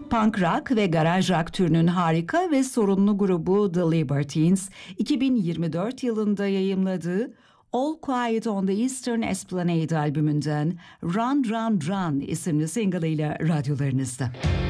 Punk rock ve garaj rock türünün harika ve sorunlu grubu The Libertines, 2024 yılında yayımladığı All Quiet on the Eastern Esplanade albümünden Run Run Run isimli single ile radyolarınızda.